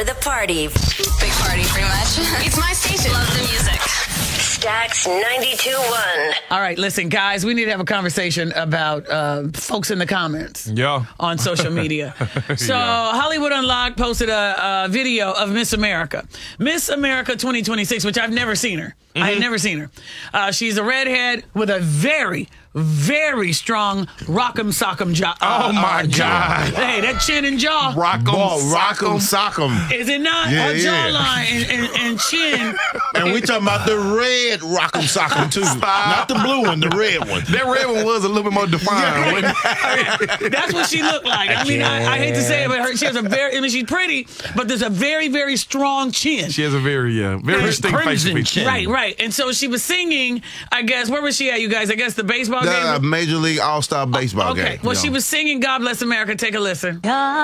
for the party. Big party, pretty much. It's my station. Love the music. Stax 92.1. All right, listen, guys, we need to have a conversation about folks in the comments on social media. So Hollywood Unlocked posted a video of Miss America. Miss America 2026, which I've never seen her. I had never seen her. She's a redhead with a very, very strong rock'em sock'em jaw. Oh, my God. Hey, that chin and jaw. Rock'em sock'em. Is it not? Yeah, Her yeah. jawline and chin. And we talking about the red rock'em sock'em, too. Not the blue one, the red one. That red one was a little bit more defined. wasn't it? That's what she looked like. I mean, I hate to say it, but she has a very, I mean, she's pretty, but there's a very, very strong chin. She has a very distinct facial feature. Right. And so she was singing, I guess, where was she at, you guys? I guess the baseball The game? Major League All-Star Baseball game. Okay. Well, she was singing God Bless America. Take a listen.